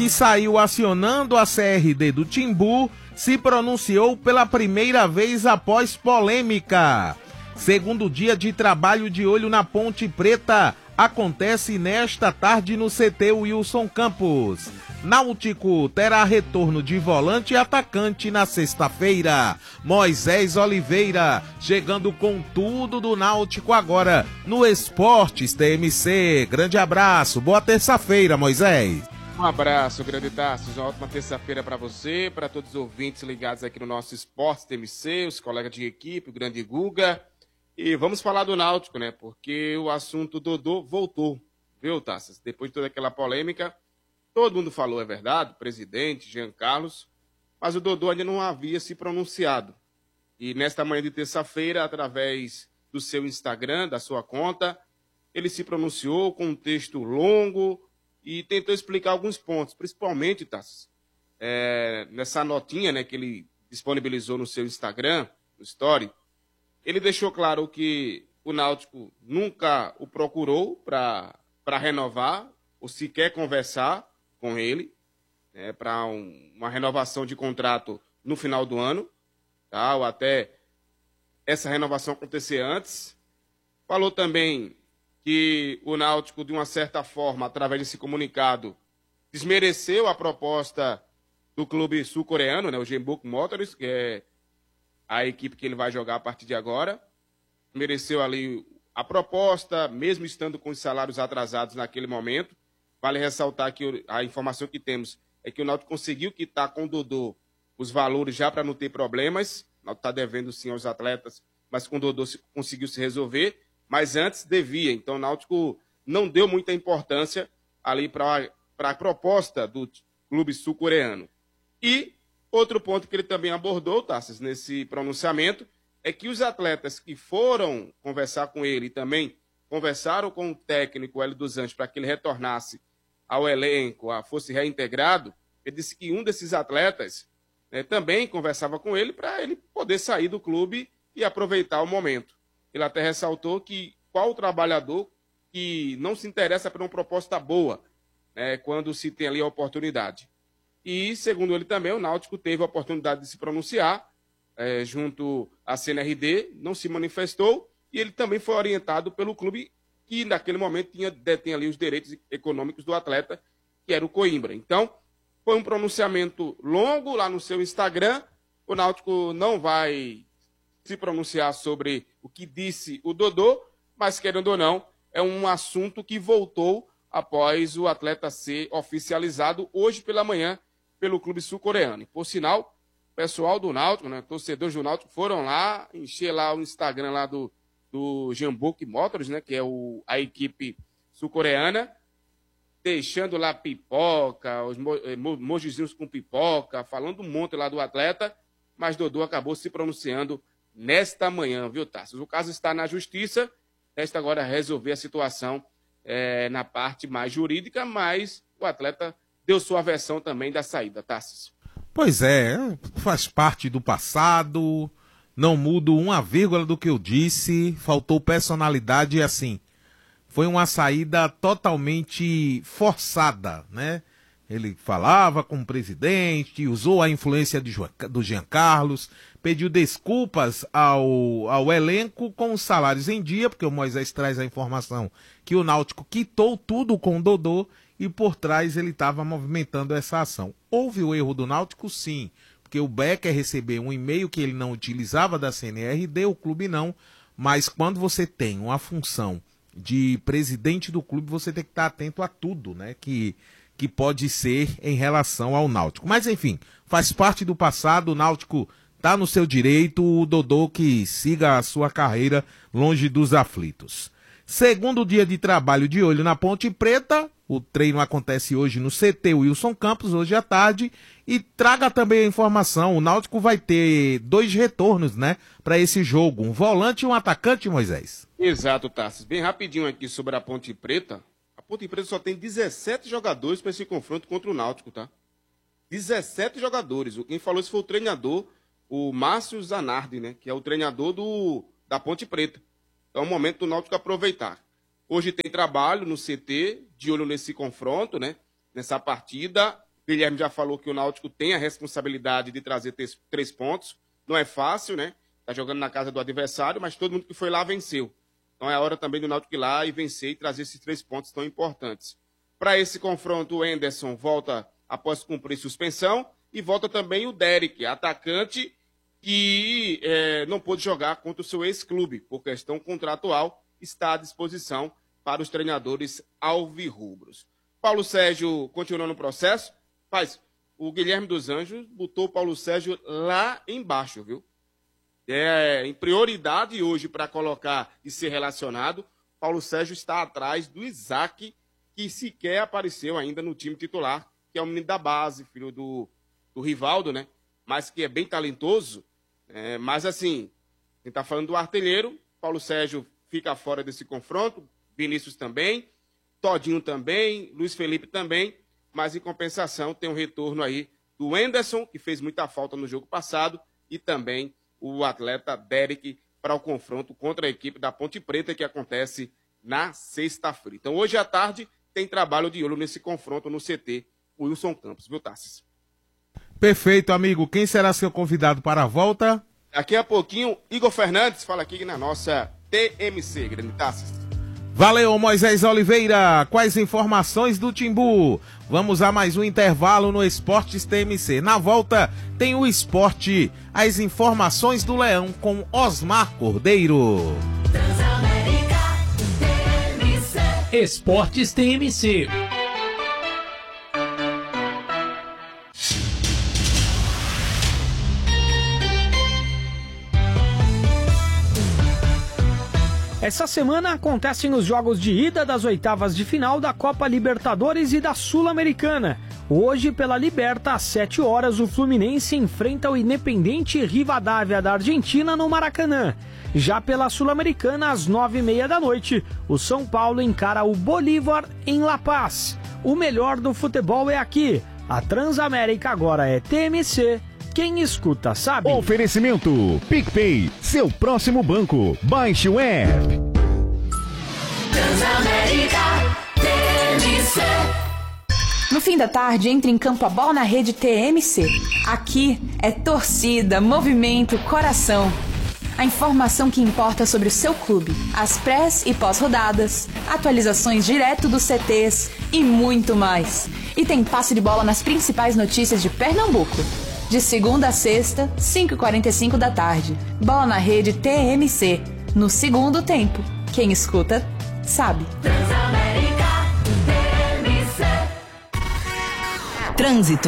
que saiu acionando a CRD do Timbu se pronunciou pela primeira vez após polêmica. Segundo dia de trabalho de olho na Ponte Preta acontece nesta tarde no CT Wilson Campos. Náutico terá retorno de volante e atacante na sexta-feira. Moisés Oliveira chegando com tudo do Náutico agora no Esportes TMC. Grande abraço, boa terça-feira, Moisés. Um abraço, grande Tarcísio, uma ótima terça-feira para você, para todos os ouvintes ligados aqui no nosso Esportes TMC, os colegas de equipe, o grande Guga. E vamos falar do Náutico, né? Porque o assunto Dodô voltou, viu, Tarcísio? Depois de toda aquela polêmica, todo mundo falou, é verdade, o presidente, Jean Carlos, mas o Dodô ainda não havia se pronunciado. E nesta manhã de terça-feira, através do seu Instagram, da sua conta, ele se pronunciou com um texto longo e tentou explicar alguns pontos, principalmente, Tarcísio, nessa notinha, né, que ele disponibilizou no seu Instagram, no Story. Ele deixou claro que o Náutico nunca o procurou para renovar, ou sequer conversar com ele, né, para uma renovação de contrato no final do ano, tá, ou até essa renovação acontecer antes. Falou também que o Náutico, de uma certa forma, através desse comunicado, desmereceu a proposta do clube sul-coreano, né, o Jeonbuk Motors, que é a equipe que ele vai jogar a partir de agora. Mereceu ali a proposta, mesmo estando com os salários atrasados naquele momento. Vale ressaltar que a informação que temos é que o Náutico conseguiu quitar com o Dodô os valores já para não ter problemas. O Náutico está devendo sim aos atletas, mas com o Dodô conseguiu se resolver. Mas antes devia. Então o Náutico não deu muita importância ali para a proposta do clube sul-coreano. E outro ponto que ele também abordou, Tarcísio, nesse pronunciamento, é que os atletas que foram conversar com ele e também conversaram com o técnico Hélio dos Anjos para que ele retornasse ao elenco, fosse reintegrado, ele disse que um desses atletas, né, também conversava com ele para ele poder sair do clube e aproveitar o momento. Ele até ressaltou que qual trabalhador que não se interessa por uma proposta boa, né, quando se tem ali a oportunidade. E, segundo ele também, o Náutico teve a oportunidade de se pronunciar junto à CNRD, não se manifestou, e ele também foi orientado pelo clube que, naquele momento, detém ali os direitos econômicos do atleta, que era o Coimbra. Então, foi um pronunciamento longo lá no seu Instagram. O Náutico não vai se pronunciar sobre o que disse o Dodô, mas, querendo ou não, é um assunto que voltou após o atleta ser oficializado hoje pela manhã pelo clube sul-coreano. E, por sinal, o pessoal do Náutico, né, torcedores do Náutico, foram lá, encher lá o Instagram lá do Jeonbuk Motors, né, que é a equipe sul-coreana, deixando lá pipoca, os mojizinhos com pipoca, falando um monte lá do atleta, mas Dodô acabou se pronunciando nesta manhã, viu, Tarcísio? O caso está na justiça, resta agora resolver a situação na parte mais jurídica, mas o atleta deu sua versão também da saída, Tarcísio. Pois é, faz parte do passado, não mudo uma vírgula do que eu disse, faltou personalidade e assim, foi uma saída totalmente forçada, né? Ele falava com o presidente, usou a influência do Jean Carlos, pediu desculpas ao elenco com os salários em dia, porque o Moisés traz a informação que o Náutico quitou tudo com o Dodô e por trás ele estava movimentando essa ação. Houve o erro do Náutico? Sim, porque o Becker recebeu um e-mail que ele não utilizava da CNRD, o clube não, mas quando você tem uma função de presidente do clube, você tem que estar atento a tudo, né, que pode ser em relação ao Náutico. Mas enfim, faz parte do passado, o Náutico está no seu direito, o Dodô que siga a sua carreira longe dos aflitos. Segundo dia de trabalho de olho na Ponte Preta, o treino acontece hoje no CT Wilson Campos, hoje à tarde, e traga também a informação, o Náutico vai ter 2 retornos, né, para esse jogo, um volante e um atacante, Moisés. Exato, Tarcísio. Bem rapidinho aqui sobre a Ponte Preta. A Ponte Preta só tem 17 jogadores para esse confronto contra o Náutico, tá? 17 jogadores. Quem falou isso foi o treinador, o Márcio Zanardi, né, que é o treinador da Ponte Preta. Então é o momento do Náutico aproveitar. Hoje tem trabalho no CT, de olho nesse confronto, né? Nessa partida. Guilherme já falou que o Náutico tem a responsabilidade de trazer 3 pontos. Não é fácil, né? Tá jogando na casa do adversário, mas todo mundo que foi lá venceu. Então é a hora também do Náutico ir lá e vencer e trazer esses 3 pontos tão importantes. Para esse confronto, o Henderson volta após cumprir suspensão e volta também o Derek, atacante que não pôde jogar contra o seu ex-clube por questão contratual, está à disposição para os treinadores alvirrubros. Paulo Sérgio continuou no processo. O Guilherme dos Anjos botou o Paulo Sérgio lá embaixo, viu? Em prioridade hoje para colocar e ser relacionado, Paulo Sérgio está atrás do Isaac, que sequer apareceu ainda no time titular, que é o menino da base, filho do Rivaldo, né? Mas que é bem talentoso. Mas assim, a gente está falando do artilheiro, Paulo Sérgio fica fora desse confronto, Vinícius também, Todinho também, Luiz Felipe também, mas em compensação tem um retorno aí do Henderson, que fez muita falta no jogo passado, e também o atleta Derek para o confronto contra a equipe da Ponte Preta, que acontece na sexta-feira. Então hoje à tarde tem trabalho de olho nesse confronto no CT Wilson Campos, viu, Tassis? Perfeito, amigo. Quem será seu convidado para a volta? Daqui a pouquinho, Igor Fernandes fala aqui na nossa TMC, grande Tassis. Valeu, Moisés Oliveira. Quais informações do Timbu? Vamos a mais um intervalo no Esportes TMC. Na volta tem o esporte, as informações do Leão com Osmar Cordeiro. Transamérica TMC. Esportes TMC. Essa semana acontecem os jogos de ida das oitavas de final da Copa Libertadores e da Sul-Americana. Hoje, pela Liberta, às 7 horas, o Fluminense enfrenta o Independiente Rivadavia da Argentina no Maracanã. Já pela Sul-Americana, às 9h30 da noite, o São Paulo encara o Bolívar em La Paz. O melhor do futebol é aqui. A Transamérica agora é TMC. Quem escuta sabe. Oferecimento PicPay, seu próximo banco. Baixe o app. Transamérica TMC. No fim da tarde, entra em campo a bola na rede TMC. Aqui é torcida, movimento, coração. A informação que importa sobre o seu clube, as prés e pós-rodadas, atualizações direto dos CTs e muito mais. E tem passe de bola nas principais notícias de Pernambuco. De segunda a sexta, 5h45 da tarde. Bola na rede TMC. No segundo tempo. Quem escuta, sabe. Transamérica TMC. Trânsito.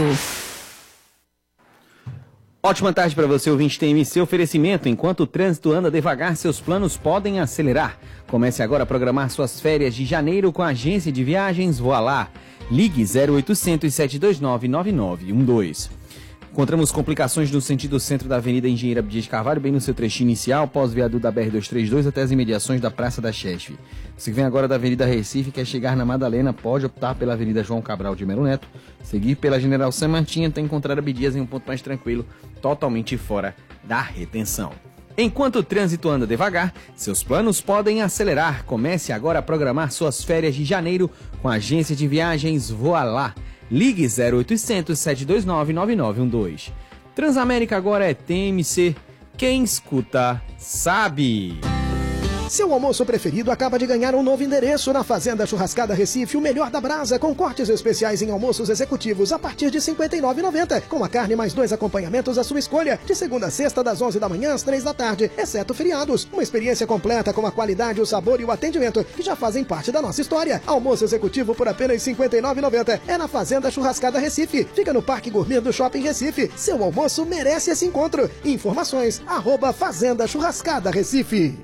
Ótima tarde para você, ouvinte TMC. Oferecimento. Enquanto o trânsito anda devagar, seus planos podem acelerar. Comece agora a programar suas férias de janeiro com a agência de viagens Voa Lá. Ligue 0800 729 9912. Encontramos complicações no sentido centro da Avenida Engenheiro Abdias de Carvalho, bem no seu trecho inicial, pós-viaduto da BR-232 até as imediações da Praça da Chesf. Você que vem agora da Avenida Recife e quer chegar na Madalena, pode optar pela Avenida João Cabral de Melo Neto, seguir pela General San Martin até encontrar Abdias em um ponto mais tranquilo, totalmente fora da retenção. Enquanto o trânsito anda devagar, seus planos podem acelerar. Comece agora a programar suas férias de janeiro com a agência de viagens Voa Lá. Ligue 0800 729 9912. Transamérica agora é TMC. Quem escuta, sabe. Seu almoço preferido acaba de ganhar um novo endereço na Fazenda Churrascada Recife, o melhor da brasa, com cortes especiais em almoços executivos a partir de R$ 59,90, com a carne mais 2 acompanhamentos à sua escolha, de segunda a sexta, das 11 da manhã às 3 da tarde, exceto feriados. Uma experiência completa com a qualidade, o sabor e o atendimento que já fazem parte da nossa história. Almoço executivo por apenas R$ 59,90. É na Fazenda Churrascada Recife. Fica no Parque Gourmet do Shopping Recife. Seu almoço merece esse encontro. Informações, @Fazenda Churrascada Recife.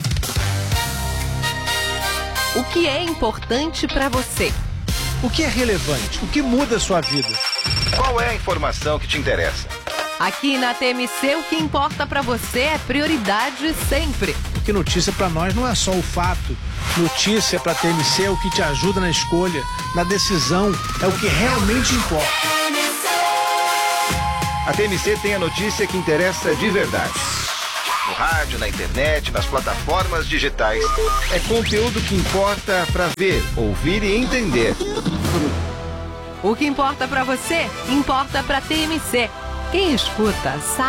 O que é importante para você? O que é relevante? O que muda a sua vida? Qual é a informação que te interessa? Aqui na TMC, o que importa para você é prioridade sempre. Porque notícia para nós não é só o fato. Notícia para TMC é o que te ajuda na escolha, na decisão, é o que realmente importa. A TMC tem a notícia que interessa de verdade. No rádio, na internet, nas plataformas digitais. É conteúdo que importa para ver, ouvir e entender. O que importa pra você, importa pra TMC. Quem escuta sabe.